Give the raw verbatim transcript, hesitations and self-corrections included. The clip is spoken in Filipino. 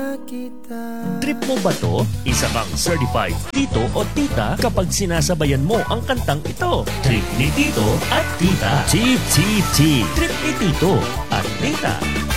Trip mo ba to? Isa kang certified tito o tita kapag sinasabayan mo ang kantang ito. Trip ni tito at tita. T T T. Trip ni tito at tita.